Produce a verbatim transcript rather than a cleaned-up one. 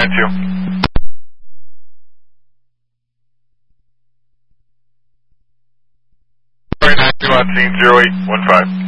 nine two. nine two on scene zero eight one five.